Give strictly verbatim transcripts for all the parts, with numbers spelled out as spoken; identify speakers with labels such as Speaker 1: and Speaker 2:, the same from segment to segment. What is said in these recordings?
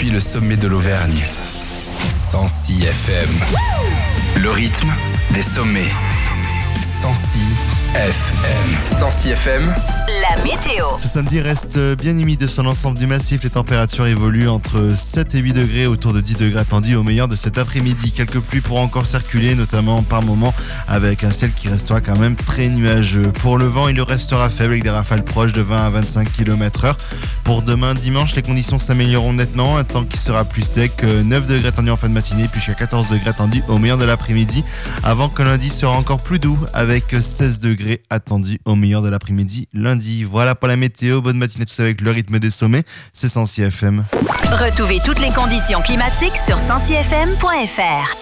Speaker 1: depuis le sommet de l'Auvergne. cent six F M. Le rythme des sommets. cent six F M. cent six F M.
Speaker 2: La météo.
Speaker 3: Ce samedi reste bien humide sur l'ensemble du massif. Les températures évoluent entre sept et huit degrés, autour de dix degrés attendus au meilleur de cet après-midi. Quelques pluies pourront encore circuler, notamment par moments, avec un ciel qui restera quand même très nuageux. Pour le vent, il restera faible avec des rafales proches de vingt à vingt-cinq kilomètres heure. Pour demain dimanche, les conditions s'amélioreront nettement. Un temps qui sera plus sec, neuf degrés attendus en fin de matinée, puis jusqu'à quatorze degrés attendus au meilleur de l'après-midi, avant que lundi sera encore plus doux, avec seize degrés attendus au meilleur de l'après-midi lundi. Voilà pour la météo. Bonne matinée à tous avec le rythme des sommets. C'est cent six F M.
Speaker 2: Retrouvez toutes les conditions climatiques sur cent six F M point F R.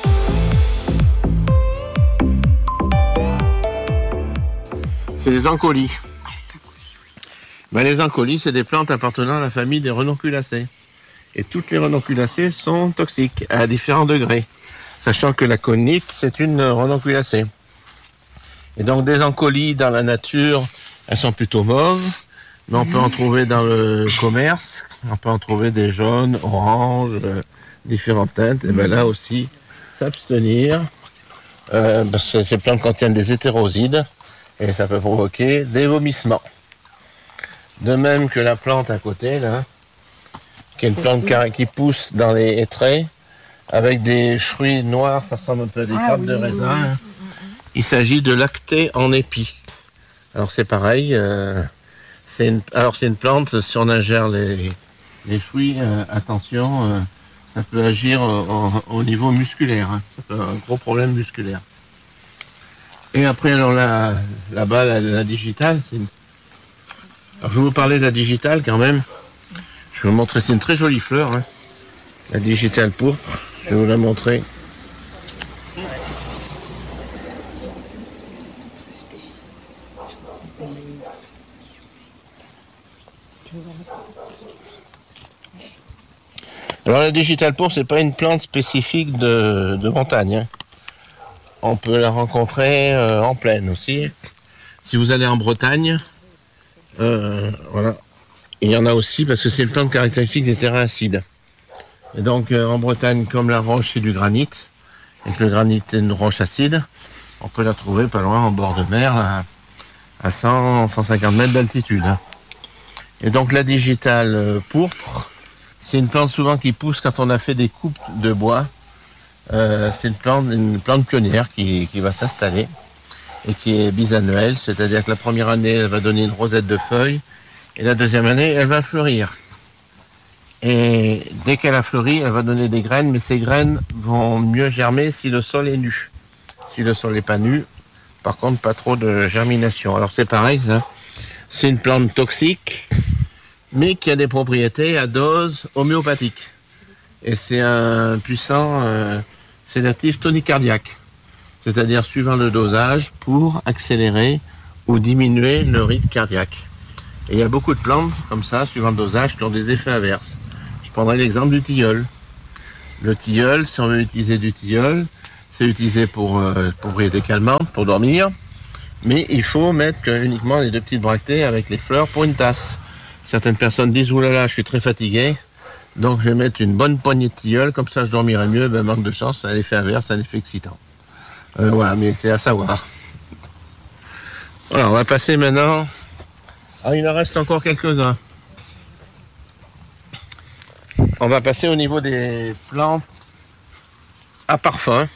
Speaker 4: C'est les encolis. Ben, les encolis, c'est des plantes appartenant à la famille des renonculacées. Et toutes les renonculacées sont toxiques à différents degrés. Sachant que la conite, c'est une renonculacée. Et donc des encolis dans la nature, elles sont plutôt mauves, mais on peut en trouver dans le commerce. On peut en trouver des jaunes, oranges, euh, différentes teintes. Et bien là aussi, s'abstenir. Euh, parce que ces plantes contiennent des hétérosides et ça peut provoquer des vomissements. De même que la plante à côté, là, qui est une plante qui pousse dans les hêtraies, avec des fruits noirs, ça ressemble un peu à des
Speaker 5: ah,
Speaker 4: grappes
Speaker 5: oui,
Speaker 4: de raisin.
Speaker 5: oui.
Speaker 4: Hein. Il s'agit de lactée en épi. Alors c'est pareil, euh, c'est une, alors c'est une plante, si on ingère les, les fruits, euh, attention, euh, ça peut agir au, au, au niveau musculaire, hein. Ça peut avoir un gros problème musculaire. Et après, alors là, là-bas, la, la digitale, c'est une... Alors je vais vous parler de la digitale quand même. Je vais vous montrer, c'est une très jolie fleur, hein. La digitale pourpre, je vais vous la montrer. Alors la digitale pourpre, c'est pas une plante spécifique de, de montagne, hein. On peut la rencontrer euh, en plaine aussi. Si vous allez en Bretagne, euh, voilà, il y en a aussi parce que c'est une plante caractéristique des terrains acides. Et donc euh, en Bretagne, comme la roche c'est du granit, et que le granit est une roche acide, on peut la trouver pas loin en bord de mer, à, à cent à cent cinquante mètres d'altitude. Et donc la digitale euh, pourpre, c'est une plante souvent qui pousse quand on a fait des coupes de bois. Euh, c'est une plante, une plante pionnière qui, qui va s'installer et qui est bisannuelle, c'est-à-dire que la première année, elle va donner une rosette de feuilles et la deuxième année, elle va fleurir. Et dès qu'elle a fleuri, elle va donner des graines, mais ces graines vont mieux germer si le sol est nu. Si le sol n'est pas nu, par contre, pas trop de germination. Alors c'est pareil, ça. C'est une plante toxique, mais qui a des propriétés à dose homéopathique. Et c'est un puissant euh, sédatif tonicardiaque, c'est-à-dire suivant le dosage pour accélérer ou diminuer le rythme cardiaque. Et il y a beaucoup de plantes comme ça, suivant le dosage, qui ont des effets inverses. Je prendrai l'exemple du tilleul. Le tilleul, si on veut utiliser du tilleul, c'est utilisé pour euh, propriété calmante, pour dormir, mais il faut mettre que uniquement les deux petites bractées avec les fleurs pour une tasse. Certaines personnes disent « Ouh là là, je suis très fatigué, donc je vais mettre une bonne poignée de tilleul, comme ça je dormirai mieux. » Ben, manque de chance, c'est un effet inverse, c'est un effet excitant. Euh, voilà, mais c'est à savoir. Voilà, on va passer maintenant... Ah, il en reste encore quelques-uns. On va passer au niveau des plantes à parfum.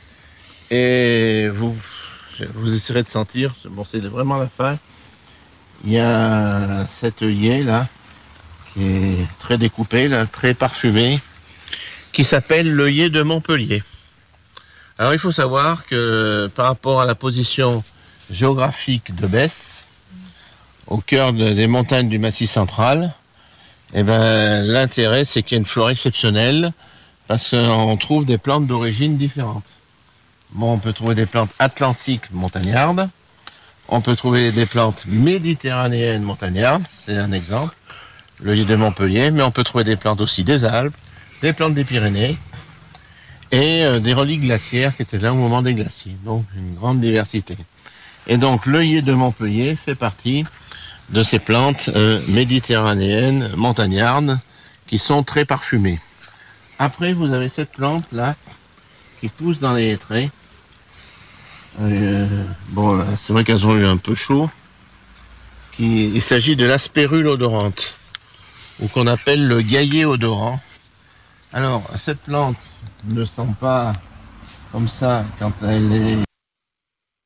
Speaker 4: Et vous, vous essaierez de sentir, bon, c'est vraiment la fin. Il y a cet œillet là, qui est très découpé, là, très parfumé, qui s'appelle l'œillet de Montpellier. Alors il faut savoir que par rapport à la position géographique de Besse, au cœur de, des montagnes du Massif central, eh ben, l'intérêt c'est qu'il y a une flore exceptionnelle parce qu'on trouve des plantes d'origine différentes. Bon, on peut trouver des plantes atlantiques montagnardes, on peut trouver des plantes méditerranéennes montagnardes, c'est un exemple, l'œillet de Montpellier, mais on peut trouver des plantes aussi des Alpes, des plantes des Pyrénées et euh, des reliques glaciaires qui étaient là au moment des glaciers, donc une grande diversité. Et donc l'œillet de Montpellier fait partie de ces plantes euh, méditerranéennes montagnardes qui sont très parfumées. Après, vous avez cette plante là qui pousse dans les hêtraies. Euh, bon, là, c'est vrai qu'elles ont eu un peu chaud. Qui, il s'agit de l'aspérule odorante, ou qu'on appelle le gaillet odorant. Alors, cette plante ne sent pas comme ça quand elle est